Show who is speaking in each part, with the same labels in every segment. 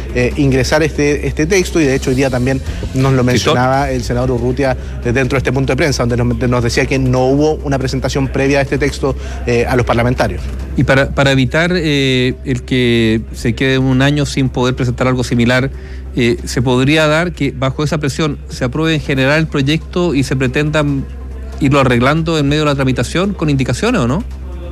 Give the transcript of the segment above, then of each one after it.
Speaker 1: ingresar este texto, y de hecho hoy día también nos lo mencionaba el senador Urrutia dentro de este punto de prensa, donde nos decía que no hubo una presentación previa a este texto a los parlamentarios.
Speaker 2: Y para evitar el que se quede un año sin poder presentar algo similar, ¿se podría dar que bajo esa presión se apruebe en general el proyecto y se pretendan irlo arreglando en medio de la tramitación con indicaciones o no?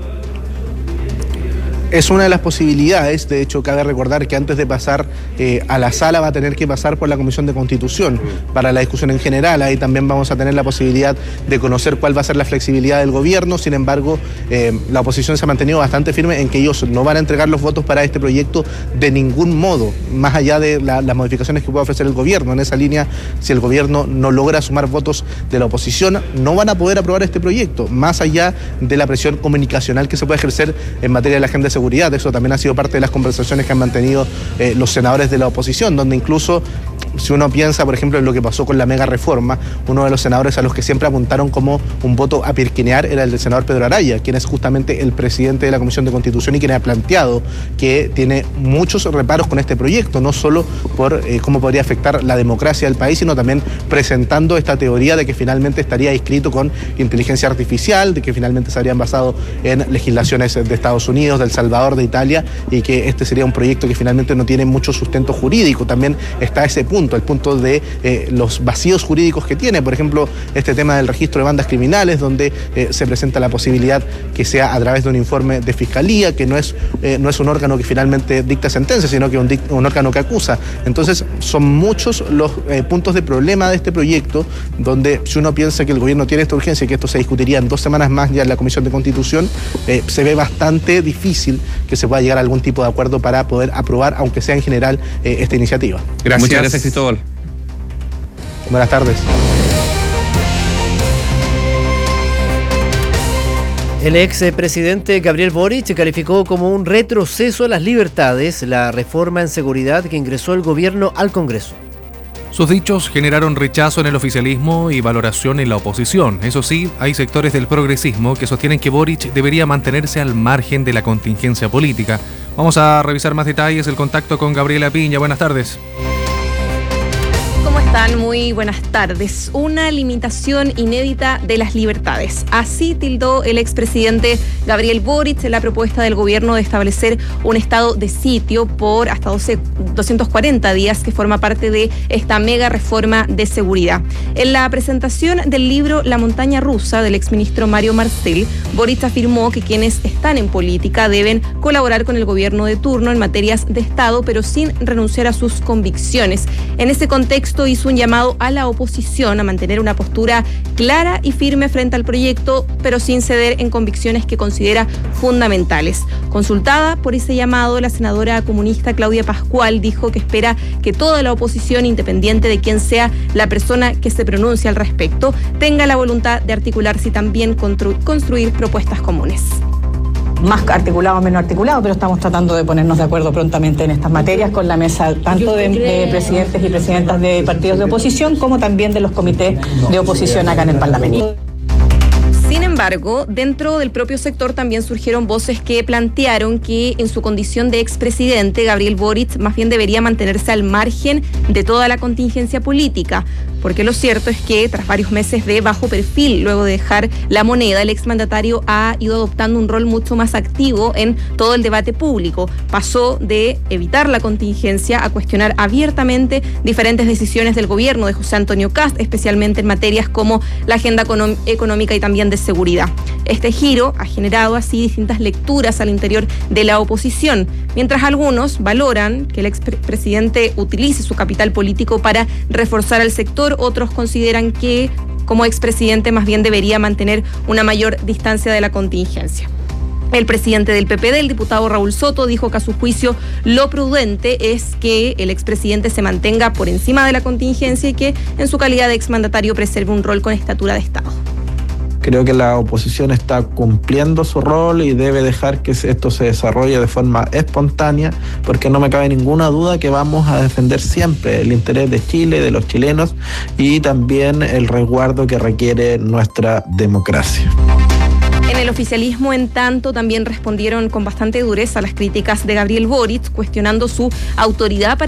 Speaker 1: Es una de las posibilidades. De hecho, cabe recordar que antes de pasar a la sala va a tener que pasar por la Comisión de Constitución para la discusión en general. Ahí también vamos a tener la posibilidad de conocer cuál va a ser la flexibilidad del gobierno. Sin embargo, la oposición se ha mantenido bastante firme en que ellos no van a entregar los votos para este proyecto de ningún modo, más allá de las modificaciones que pueda ofrecer el gobierno. En esa línea, si el gobierno no logra sumar votos de la oposición, no van a poder aprobar este proyecto, más allá de la presión comunicacional que se puede ejercer en materia de la agenda de seguridad. Eso también ha sido parte de las conversaciones que han mantenido los senadores de la oposición, donde incluso, si uno piensa, por ejemplo, en lo que pasó con la mega reforma, uno de los senadores a los que siempre apuntaron como un voto a pirquinear era el del senador Pedro Araya, quien es justamente el presidente de la Comisión de Constitución y quien ha planteado que tiene muchos reparos con este proyecto, no solo por cómo podría afectar la democracia del país, sino también presentando esta teoría de que finalmente estaría inscrito con inteligencia artificial, de que finalmente se habrían basado en legislaciones de Estados Unidos, de El Salvador, de Italia, y que este sería un proyecto que finalmente no tiene mucho sustento jurídico. También está ese punto, el punto de los vacíos jurídicos que tiene, por ejemplo, este tema del registro de bandas criminales, donde se presenta la posibilidad que sea a través de un informe de fiscalía, que no es un órgano que finalmente dicta sentencia, sino que un órgano que acusa. Entonces, son muchos los puntos de problema de este proyecto, donde si uno piensa que el gobierno tiene esta urgencia y que esto se discutiría en 2 semanas más ya en la Comisión de Constitución, se ve bastante difícil que se pueda llegar a algún tipo de acuerdo para poder aprobar, aunque sea en general, esta iniciativa.
Speaker 2: Gracias. Muchas gracias, Cristóbal.
Speaker 1: Buenas tardes.
Speaker 3: El expresidente Gabriel Boric calificó como un retroceso a las libertades la reforma en seguridad que ingresó el gobierno al Congreso.
Speaker 4: Sus dichos generaron rechazo en el oficialismo y valoración en la oposición. Eso sí, hay sectores del progresismo que sostienen que Boric debería mantenerse al margen de la contingencia política. Vamos a revisar más detalles, el contacto con Gabriela Piña. Buenas tardes.
Speaker 5: ¿Cómo están? Muy buenas tardes. Una limitación inédita de las libertades. Así tildó el expresidente Gabriel Boric la propuesta del gobierno de establecer un estado de sitio por hasta 240 días que forma parte de esta mega reforma de seguridad. En la presentación del libro La montaña rusa del exministro Mario Marcel, Boric afirmó que quienes están en política deben colaborar con el gobierno de turno en materias de Estado, pero sin renunciar a sus convicciones. En ese contexto hizo un llamado a la oposición a mantener una postura clara y firme frente al proyecto, pero sin ceder en convicciones que considera fundamentales. Consultada por ese llamado, la senadora comunista Claudia Pascual dijo que espera que toda la oposición, independiente de quién sea la persona que se pronuncie al respecto, tenga la voluntad de articularse y también construir propuestas comunes.
Speaker 6: Más articulado o menos articulado, pero estamos tratando de ponernos de acuerdo prontamente en estas materias con la mesa tanto de presidentes y presidentas de partidos de oposición como también de los comités de oposición acá en el Parlamento.
Speaker 5: Sin embargo, dentro del propio sector también surgieron voces que plantearon que en su condición de expresidente, Gabriel Boric más bien debería mantenerse al margen de toda la contingencia política, porque lo cierto es que tras varios meses de bajo perfil, luego de dejar la moneda, el exmandatario ha ido adoptando un rol mucho más activo en todo el debate público. Pasó de evitar la contingencia a cuestionar abiertamente diferentes decisiones del gobierno de José Antonio Kast, especialmente en materias como la agenda económica y también de seguridad. Este giro ha generado así distintas lecturas al interior de la oposición, mientras algunos valoran que el expresidente utilice su capital político para reforzar al sector, otros consideran que como expresidente más bien debería mantener una mayor distancia de la contingencia. El presidente del PPD, el diputado Raúl Soto, dijo que a su juicio lo prudente es que el expresidente se mantenga por encima de la contingencia y que en su calidad de exmandatario preserve un rol con estatura de Estado.
Speaker 7: Creo que la oposición está cumpliendo su rol y debe dejar que esto se desarrolle de forma espontánea, porque no me cabe ninguna duda que vamos a defender siempre el interés de Chile, de los chilenos y también el resguardo que requiere nuestra democracia.
Speaker 5: En el oficialismo, en tanto, también respondieron con bastante dureza a las críticas de Gabriel Boric, cuestionando su autoridad para